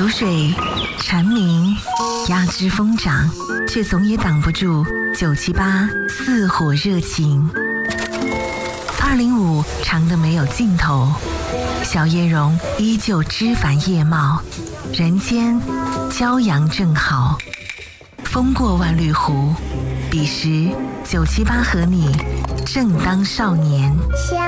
水蝉鸣，鸦枝疯长，却总也挡不住978似火热情。205长得没有尽头，小叶榕依旧枝繁叶茂，人间骄阳正好。风过万绿湖，彼时978和你正当少年。